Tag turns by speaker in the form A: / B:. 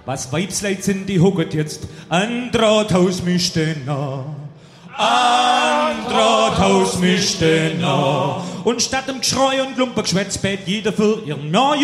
A: Was Weibsleid sind, die hucket jetzt an Drahthaus mischte nah. An Drahthaus mischte nah. Und statt dem Geschrei und Lumpergeschwätz bett jeder für ihren Mann